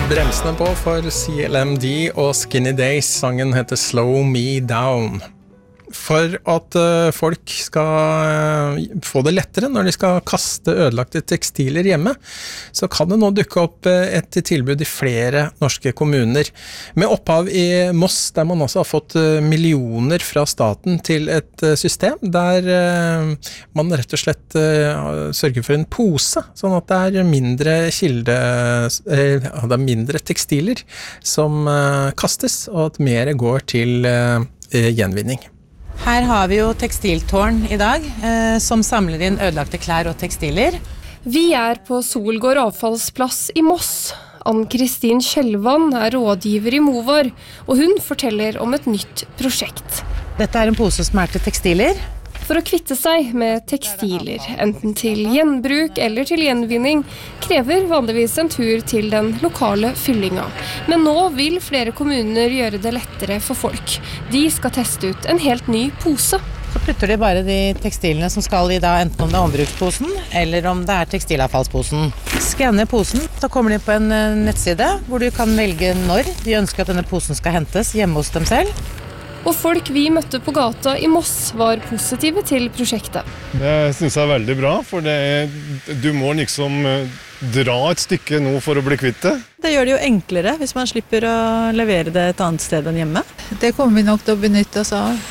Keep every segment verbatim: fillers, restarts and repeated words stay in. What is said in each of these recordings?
Bremsene på for C L M D og Skinny Days. Sangen heter Slow Me Down. For at uh, folk skal uh, få det lettere når de skal kaste ødelagte tekstiler hjemme, så kan det nå dukke opp uh, et tilbud i flere norske kommuner. Med opphav i Moss, der man også har fått uh, millioner fra staten til et uh, system, der uh, man rett og slett uh, sørger for en pose, sånn at det er mindre kilde, uh, det er mindre tekstiler som uh, kastes, og at mer går til uh, uh, gjenvinning. Her har vi jo tekstiltårn i dag, eh, som samler inn ødelagte klær og tekstiler. Vi er på Solgård avfallsplass i Moss. Ann-Kristin Kjellvann er rådgiver i Movar, og hun forteller om et nytt prosjekt. Dette er en pose som er til tekstiler. For å kvitte seg med tekstiler, enten til gjenbruk eller til gjenvinning, krever vanligvis en tur til den lokale fyllinga. Men nå vil flere kommuner gjøre det lettere for folk. De skal teste ut en helt ny pose. Så putter de bare de tekstilene som skal i da, enten om det er ombruksposen, eller om det er tekstilavfallsposen. Skanner posen, så kommer de på en nettside, hvor du kan velge når de ønsker at denne posen skal hentes hjemme hos dem selv. Og folk vi møtte på gata i Moss var positive til prosjektet. Det synes jeg er veldig bra, for det er, du må liksom dra et stykke nå for å bli kvitt det. Det gjør det jo enklere hvis man slipper å levere det et annet sted enn hjemme. Det kommer vi nok til å benytte oss av.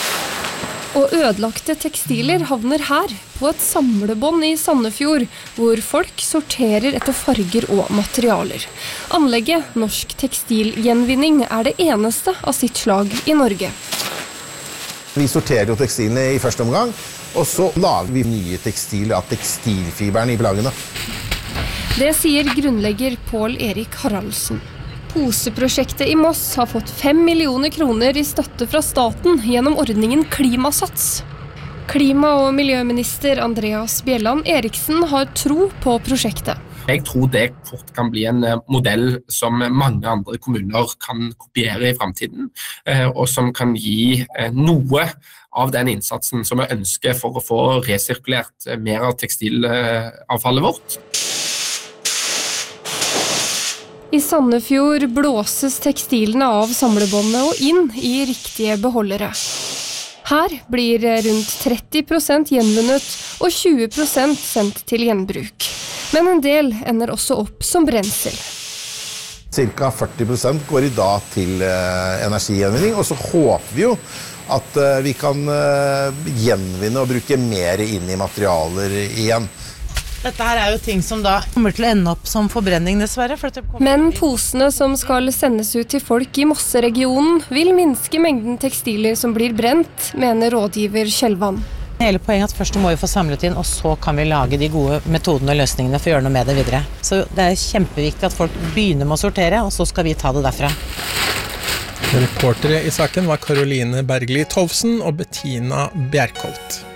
Og ødelagte tekstiler havner her, på et samlebånd i Sandefjord, hvor folk sorterer etter farger og materialer. Anlegget Norsk Tekstilgjenvinning er det eneste av sitt slag i Norge. Vi sorterer jo tekstilene i første omgang, og så lager vi nye tekstiler av tekstilfiberen i plagene. Det sier grunnlegger Pål Erik Haraldsen. Poseprosjektet i Moss har fått fem millioner kroner i støtte fra staten gjennom ordningen Klimasats. Klima- og miljøminister Andreas Bjelland Eriksen har tro på prosjektet. Jeg tror det fort kan bli en modell som mange andre kommuner kan kopiere i fremtiden, og som kan gi noe av den innsatsen som vi ønsker for å få resirkulert mer av tekstilavfallet vårt. I Sandefjord blåses tekstilene av samlebåndet og inn i riktige beholdere. Her blir rundt tretti prosent gjenvunnet og tjue prosent sendt til gjenbruk. Men en del ender også opp som brensel. Cirka førti prosent går i dag til energigjenvinning, og så håper vi jo at vi kan gjenvinne og bruke mer inn i materialer igjen. Dette her er jo ting som da kommer til å ende opp som forbrenning, dessverre. For det Men posene som skal sendes ut til folk i Mosseregionen vil minske mengden tekstiler som blir brent, mener rådgiver Kjellvann. Hele poenget at først må vi få samlet inn, og så kan vi lage de gode metodene og løsningene for å gjøre noe med det videre. Så det er kjempeviktig at folk begynner med å sortere, og så skal vi ta det derfra. Reportere i saken var Karoline Bergli Tolfsen og Bettina Bjerkholt.